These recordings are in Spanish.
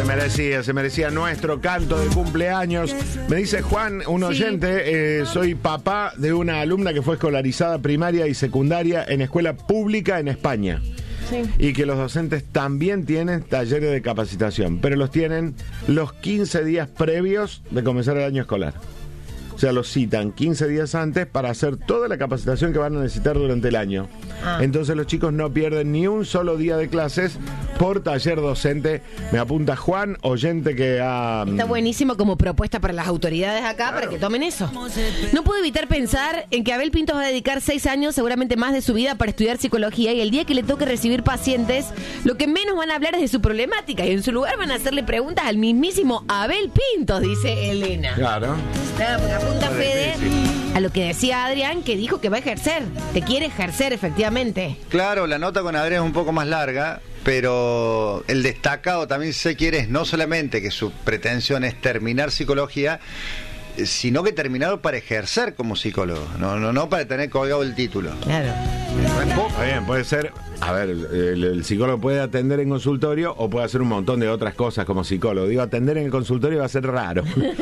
se merecía nuestro canto de cumpleaños. Me dice Juan, un oyente, soy papá de una alumna que fue escolarizada primaria y secundaria en escuela pública en España. Sí. Y que los docentes también tienen talleres de capacitación, pero los tienen los 15 días previos de comenzar el año escolar. O sea, los citan 15 días antes para hacer toda la capacitación que van a necesitar durante el año. Entonces los chicos no pierden ni un solo día de clases por taller docente. Me apunta Juan, oyente que ha... Está buenísimo como propuesta para las autoridades acá, para que tomen eso. No puedo evitar pensar en que Abel Pintos va a dedicar 6 años, seguramente más de su vida, para estudiar psicología, y el día que le toque recibir pacientes, lo que menos van a hablar es de su problemática, y en su lugar van a hacerle preguntas al mismísimo Abel Pintos, dice Elena. Claro. Claro, porque apunta Fede a lo que decía Adrián, que dijo que va a ejercer, que quiere ejercer efectivamente. Claro, la nota con Adrián es un poco más larga, pero el destacado también, si se quiere, es no solamente que su pretensión es terminar psicología, sino que terminar para ejercer como psicólogo, no para tener colgado el título. Claro. Está bien, puede ser, a ver, el psicólogo puede atender en consultorio o puede hacer un montón de otras cosas como psicólogo. Digo, atender en el consultorio va a ser raro.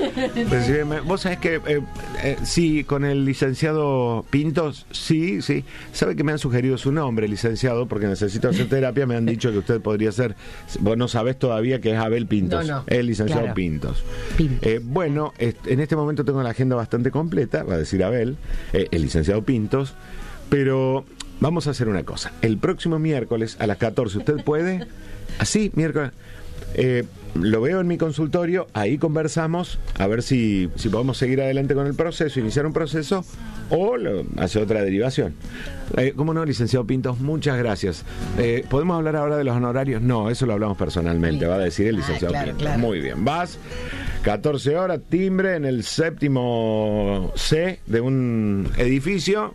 Vos sabés que sí, con el licenciado Pintos, sí. Sabe que me han sugerido su nombre, licenciado, porque necesito hacer terapia. Me han dicho que usted podría ser, vos no sabés todavía que es Abel Pintos. No. El licenciado claro. Pintos. Bueno, en este momento tengo la agenda bastante completa, va a decir Abel, el licenciado Pintos, pero vamos a hacer una cosa. El próximo miércoles a las 14, ¿usted puede? Así, miércoles. Lo veo en mi consultorio, ahí conversamos, a ver si podemos seguir adelante con el proceso, iniciar un proceso o hacer otra derivación. ¿Cómo no, licenciado Pintos? Muchas gracias. ¿Podemos hablar ahora de los honorarios? No, eso lo hablamos personalmente, va a decir el licenciado Pintos. Claro. Muy bien, vas, 14 horas, timbre en el 7º C de un edificio.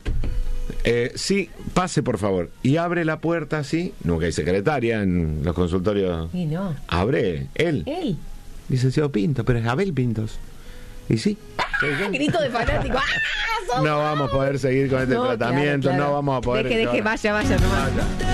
Sí, pase por favor. Y abre la puerta así. Nunca hay secretaria en los consultorios. Y no. Abre, él. Licenciado Pintos, pero es Abel Pintos. Y sí. Grito de fanático. No vamos a poder seguir con este tratamiento. Claro. No vamos a poder. Deje, vaya nomás.